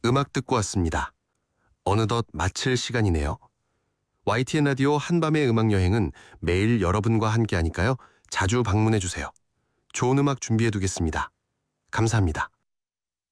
음악 듣고 왔습니다. 어느덧 마칠 시간이네요. YTN 라디오 한밤의 음악여행은 매일 여러분과 함께하니까요. 자주 방문해 주세요. 좋은 음악 준비해 두겠습니다. 감사합니다.